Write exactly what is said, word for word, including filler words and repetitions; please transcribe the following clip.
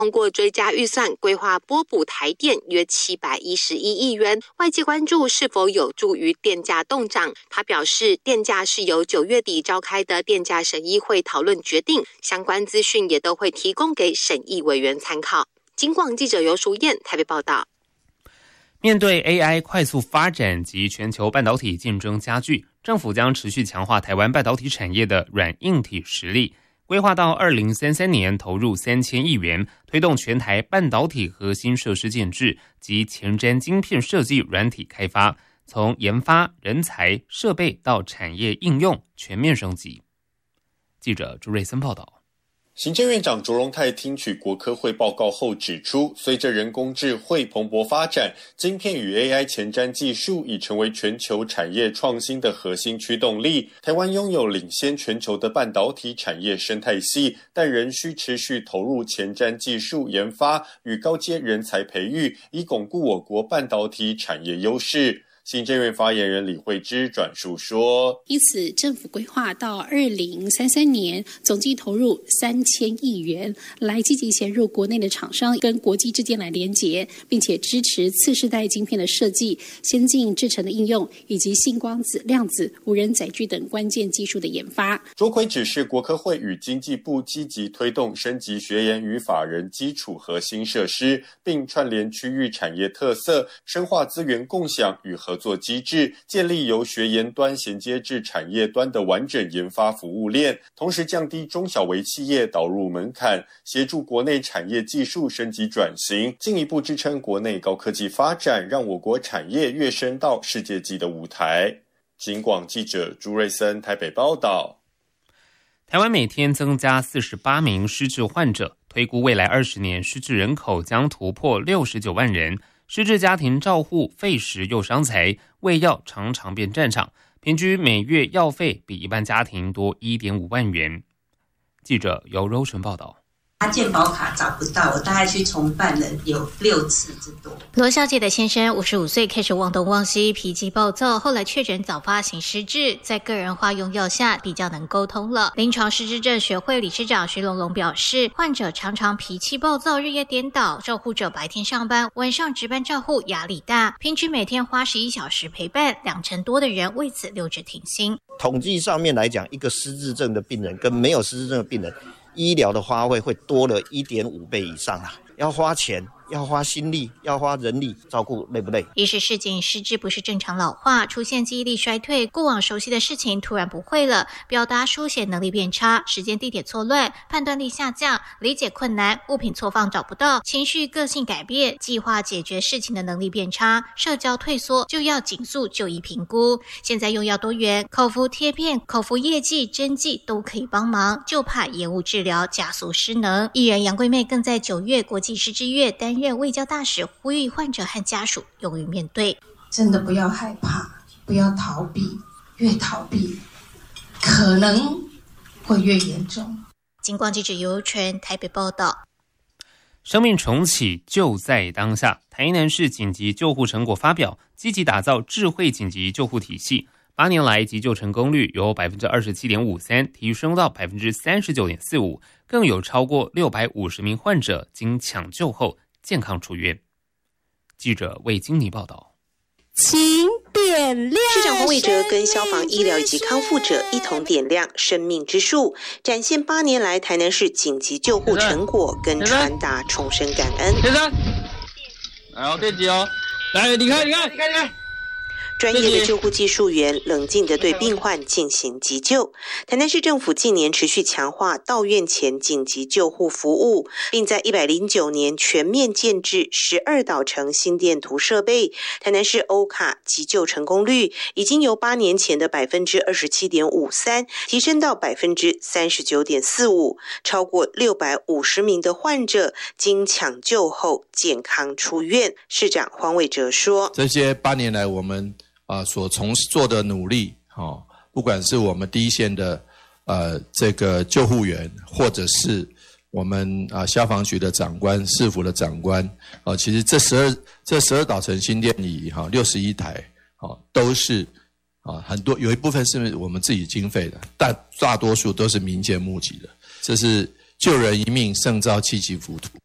通过追加预算规划拨补台电约七百一十一亿元，外界关注是否有助于电价动涨。他表示，电价是由九月底召开的电价审议会讨论决定，相关资讯也都会提供给审议委员参考。警广记者尤淑燕台北报道。 面对 A I 快速发展及全球半导体竞争加剧，政府将持续强化台湾半导体产业的软硬体实力，规划到二零三三年投入三千亿元，推动全台半导体核心设施建制及前瞻晶片设计软体开发，从研发、人才、设备到产业应用全面升级。记者朱瑞森报道。 行政院长卓荣泰听取国科会报告后指出，随着人工智慧蓬勃发展，晶片与 A I 前瞻技术已成为全球产业创新的核心驱动力。台湾拥有领先全球的半导体产业生态系，但仍需持续投入前瞻技术研发与高阶人才培育，以巩固我国半导体产业优势。行政院发言人李惠芝转述说， 因此政府规划到二零三三年总计投入三千亿元，来积极衔入国内的厂商跟国际之间来连结，并且支持次世代晶片的设计、先进制程的应用，以及信光子、量子、无人载具等关键技术的研发。 卓奎指示国科会与经济部积极推动升级学研与法人基础核心设施，并串联区域产业特色，深化资源共享与合作机制，建立由学研端衔接至产业端的完整研发服务链，同时降低中小微企业导入门槛，协助国内产业技术升级转型，进一步支撑国内高科技发展，让我国产业跃升到世界级的舞台。警广记者朱瑞森台北报道。 台湾每天增加四十八名失智患者，推估未来二十年失智人口将突破六十九万人。失智家庭照护费时又伤财，喂药常常变战场，平均每月药费比一般家庭多 一点五万元。记者由柔纯报道。 他健保卡找不到，我大概去重办了有六次之多。 罗小姐的先生五十五岁开始忘东忘西，脾气暴躁，后来确诊早发型失智，在个人化用药下比较能沟通了。临床失智症学会理事长徐龙龙表示，患者常常脾气暴躁，日夜颠倒，照护者白天上班，晚上值班照护，压力大，平均每天花十一小时陪伴，两成多的人为此六指停薪。 统计上面来讲，一个失智症的病人跟没有失智症的病人，医疗的花费会多了 一点五倍以上啊！要花钱，要花心力，要花人力，照顾累不累？ 医师示警，失智不是正常老化，出现记忆力衰退，过往熟悉的事情突然不会了，表达书写能力变差，时间地点错乱，判断力下降，理解困难，物品错放找不到，情绪个性改变，计划解决事情的能力变差，社交退缩，就要紧速就医评估。现在用药多元，口服贴片、口服液剂、针剂都可以帮忙，就怕延误治疗，加速失能。艺人杨贵妹更在九月国际失智月担任卫教大使，呼吁患者和家属勇于面对。 真的不要害怕，不要逃避，越逃避可能会越严重。 警广记者尤纯台北报道。 生命重启就在当下，台南市紧急救护成果发表，积极打造智慧紧急救护体系。八年来急救成功率由 百分之二十七点五三 提升到 百分之三十九点四五， 更有超过六百五十名患者经抢救后健康出院。记者魏金妮报道。 请点亮。市长黄伟哲跟消防、医疗以及康复者一同点亮生命之树，展现八年来台南市紧急救护成果，跟传达重生感恩。 先生，来哦，电击哦，来，你看，你看，你看，你看。 专业的救护技术员冷静地对病患进行急救。台南市政府近年持续强化到院前紧急救护服务，并在一百零九年全面建置十二岛城心电图设备。台南市欧卡急救成功率已经由八年前的 百分之二十七点五三 提升到 百分之三十九点四五， 超过六百五十名的患者经抢救后健康出院。市长黄伟哲说， 这些八年来我们啊，所从做的努力，哦，不管是我们第一线的呃这个救护员，或者是我们啊消防局的长官、市府的长官，哦，其实这十二这十二岛城心电仪哈，六十一台，哦，都是啊很多有一部分是我们自己经费的，但大多数都是民间募集的。这是救人一命胜造七级浮屠。